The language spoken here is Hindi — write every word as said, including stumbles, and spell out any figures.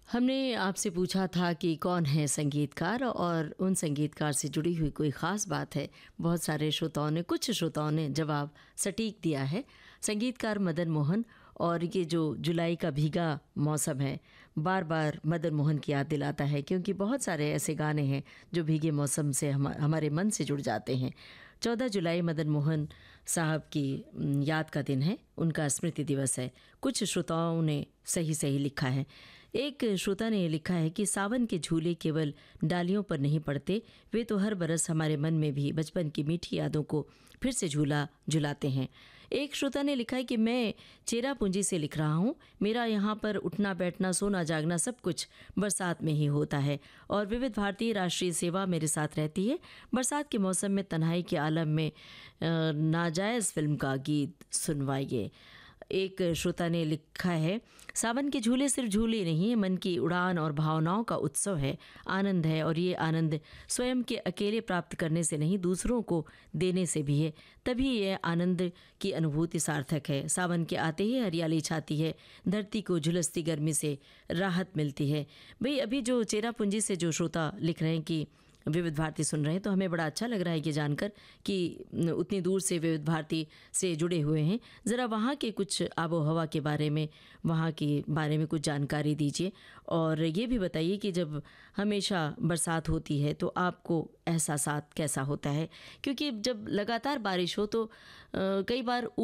हमने आपसे पूछा था कि कौन है संगीतकार और उन संगीतकार से जुड़ी हुई कोई ख़ास बात है। बहुत सारे श्रोताओं ने कुछ श्रोताओं ने जवाब सटीक दिया है। संगीतकार मदन मोहन। और ये जो जुलाई का भीगा मौसम है बार बार मदन मोहन की याद दिलाता है, क्योंकि बहुत सारे ऐसे गाने हैं जो भीगे मौसम से हम हमारे मन से जुड़ जाते हैं। चौदह जुलाई मदन मोहन साहब की याद का दिन है, उनका स्मृति दिवस है। कुछ श्रोताओं ने सही सही लिखा है। एक श्रोता ने लिखा है कि सावन के झूले केवल डालियों पर नहीं पड़ते, वे तो हर बरस हमारे मन में भी बचपन की मीठी यादों को फिर से झूला झुलाते हैं। एक श्रोता ने लिखा है कि मैं चेरापूंजी से लिख रहा हूँ, मेरा यहाँ पर उठना बैठना सोना जागना सब कुछ बरसात में ही होता है और विविध भारतीय राष्ट्रीय सेवा मेरे साथ रहती है। बरसात के मौसम में तन्हाई के आलम में नाजायज़ फिल्म का गीत सुनवाइए। एक श्रोता ने लिखा है, सावन के झूले सिर्फ झूले नहीं, मन की उड़ान और भावनाओं का उत्सव है, आनंद है, और ये आनंद स्वयं के अकेले प्राप्त करने से नहीं, दूसरों को देने से भी है, तभी ये आनंद की अनुभूति सार्थक है। सावन के आते ही हरियाली छाती है, धरती को झुलसती गर्मी से राहत मिलती है। भाई अभी जो चेरापूंजी से जो श्रोता लिख रहे हैं कि विविध भारती सुन रहे हैं, तो हमें बड़ा अच्छा लग रहा है ये जानकर कि उतनी दूर से विविध भारती से जुड़े हुए हैं। ज़रा वहाँ के कुछ आबो हवा के बारे में, वहाँ के बारे में कुछ जानकारी दीजिए और ये भी बताइए कि जब हमेशा बरसात होती है तो आपको एहसासात कैसा होता है, क्योंकि जब लगातार बारिश हो तो कई बार